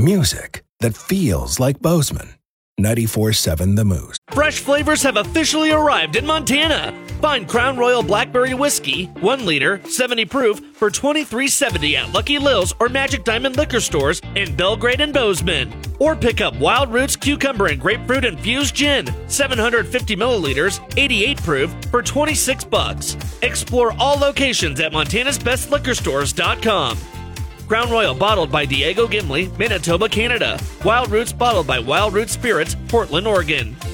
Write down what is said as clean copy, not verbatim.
Music that feels like Bozeman. 94.7 The Moose. Fresh flavors have officially arrived in Montana. Find Crown Royal Blackberry Whiskey, 1 liter, 70 proof, for $23.70 at Lucky Lil's or Magic Diamond Liquor Stores in Belgrade and Bozeman. Or pick up Wild Roots Cucumber and Grapefruit Infused Gin, 750 milliliters, 88 proof, for $26. Explore all locations at montanasbestliquorstores.com. Crown Royal bottled by Diego Gimli, Manitoba, Canada. Wild Roots bottled by Wild Roots Spirits, Portland, Oregon.